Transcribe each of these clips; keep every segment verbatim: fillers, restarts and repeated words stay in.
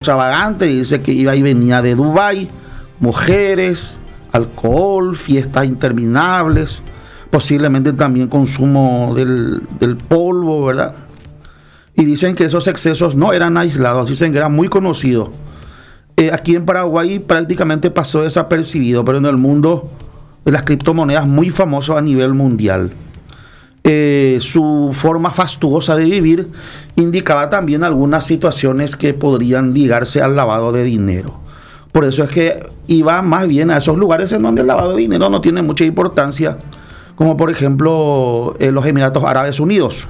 extravagante. Dice que iba y venía de Dubái, mujeres, alcohol, fiestas interminables, posiblemente también consumo del, del polvo, ¿verdad? Y dicen que esos excesos no eran aislados, dicen que era muy conocido. Eh, aquí en Paraguay prácticamente pasó desapercibido, pero en el mundo de las criptomonedas muy famoso a nivel mundial. Eh, su forma fastuosa de vivir indicaba también algunas situaciones que podrían ligarse al lavado de dinero. Por eso es que iba más bien a esos lugares en donde el lavado de dinero no tiene mucha importancia, como por ejemplo eh, los Emiratos Árabes Unidos.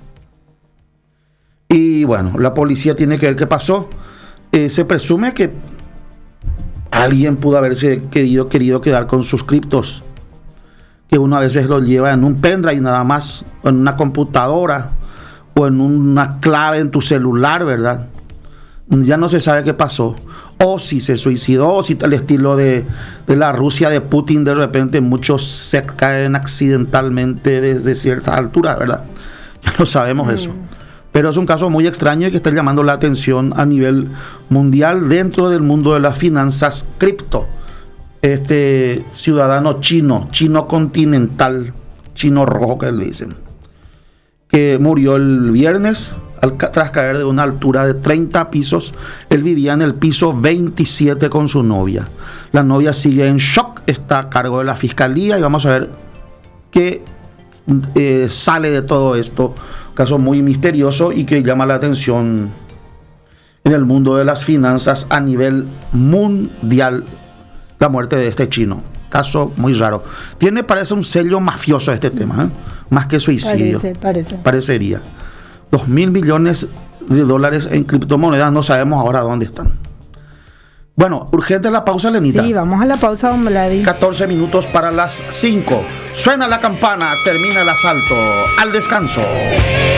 Y bueno, la policía tiene que ver qué pasó. Eh, se presume que alguien pudo haberse querido, querido quedar con sus criptos, que uno a veces los lleva en un pendrive nada más, o en una computadora, o en una clave en tu celular, ¿verdad? Ya no se sabe qué pasó. O si se suicidó, o si al estilo de, de la Rusia de Putin, de repente muchos se caen accidentalmente desde cierta altura, ¿verdad? Ya no sabemos mm. eso. Pero es un caso muy extraño y que está llamando la atención a nivel mundial dentro del mundo de las finanzas cripto. Este ciudadano chino, chino continental, chino rojo que le dicen, que murió el viernes al, tras caer de una altura de treinta pisos. Él vivía en el piso veintisiete con su novia. La novia sigue en shock, está a cargo de la fiscalía y vamos a ver qué eh, sale de todo esto. Caso muy misterioso y que llama la atención en el mundo de las finanzas a nivel mundial, la muerte de este chino. Caso muy raro. Tiene, parece, un sello mafioso este tema, ¿eh? Más que suicidio. Parece, parece. Parecería. Dos mil millones de dólares en criptomonedas, no sabemos ahora dónde están. Bueno, urgente la pausa, Lenita. Sí, vamos a la pausa, don Vladi. catorce minutos para las cinco. Suena la campana, termina el asalto. Al descanso.